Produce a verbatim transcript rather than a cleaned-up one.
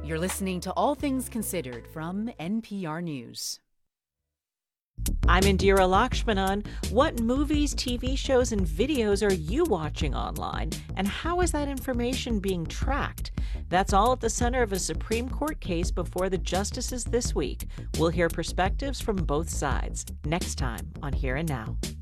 You're listening to All Things Considered from N P R News. I'm Indira Lakshmanan. What movies, T V shows, and videos are you watching online? And how is that information being tracked? That's all at the center of a Supreme Court case before the justices this week. We'll hear perspectives from both sides next time on Here and Now.